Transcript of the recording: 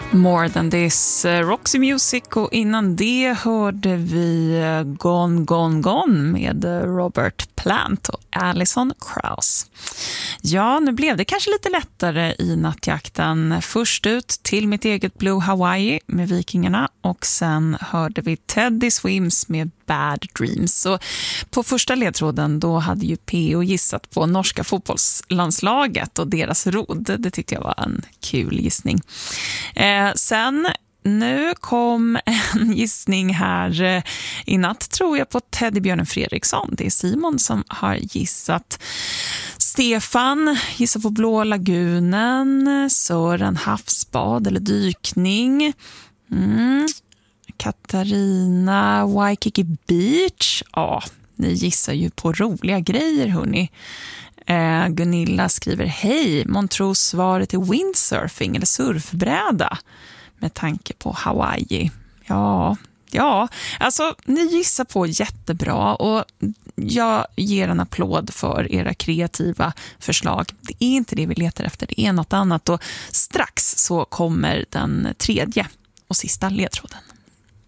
More Than This, Roxy Music, och innan det hörde vi Gone, Gone, Gone med Robert Plant och Alison Krauss. Ja, nu blev det kanske lite lättare i nattjakten. Först ut till mitt eget Blue Hawaii med Vikingarna, och sen hörde vi Teddy Swims med Bad Dreams. Så på första ledtråden då hade ju P.O. gissat på norska fotbollslandslaget och deras rodd. Det tyckte jag var en kul gissning. Sen nu kom en gissning här i natt, tror jag, på Teddybjörnen Fredriksson. Det är Simon som har gissat. Stefan gissar på Blå lagunen. Sören havsbad eller dykning. Katarina Waikiki Beach. Ja, ni gissar ju på roliga grejer, hörni. Gunilla skriver: hej, Montrose svaret är windsurfing eller surfbräda med tanke på Hawaii. Ja, alltså ni gissar på jättebra, och jag ger en applåd för era kreativa förslag. Det är inte det vi letar efter, det är något annat, och strax så kommer den tredje och sista ledtråden.